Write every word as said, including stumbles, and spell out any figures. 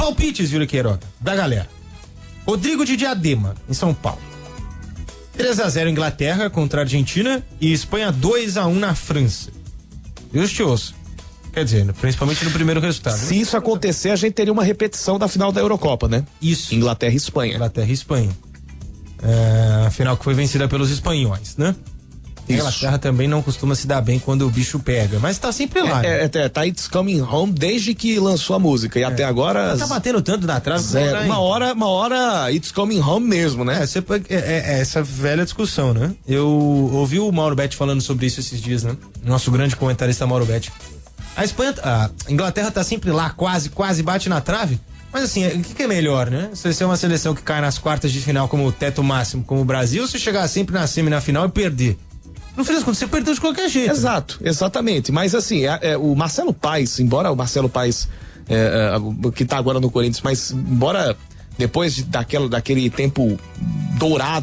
Palpites, Júlio Queiroga, da galera. Rodrigo de Diadema, em São Paulo. três a zero Inglaterra contra a Argentina e Espanha dois a um na França. Deus te ouça. Quer dizer, principalmente no primeiro resultado. Se isso acontecer, a gente teria uma repetição da final da Eurocopa, né? Isso. Inglaterra e Espanha. Inglaterra e Espanha. É, a final que foi vencida pelos espanhóis, né? A Inglaterra também não costuma se dar bem quando o bicho pega, mas tá sempre lá. É, né? é, tá It's Coming Home desde que lançou a música e é. até agora. Tá batendo tanto na trave. Zero. Uma hora, uma hora It's Coming Home mesmo, né? É, você, é, é essa velha discussão, né? Eu ouvi o Mauro Betti falando sobre isso esses dias, né? Nosso grande comentarista Mauro Betti. A Espanha, a Inglaterra tá sempre lá, quase, quase bate na trave. Mas assim, o que, que é melhor, né? Se você é uma seleção que cai nas quartas de final como teto máximo, como o Brasil, ou se chegar sempre na semi na final e perder? No fim das contas, você perdeu de qualquer jeito. Exato, né? Exatamente. Mas assim, é, é, o Marcelo Paes, embora o Marcelo Paes, é, é, que tá agora no Corinthians, mas embora depois de, daquela, daquele tempo dourado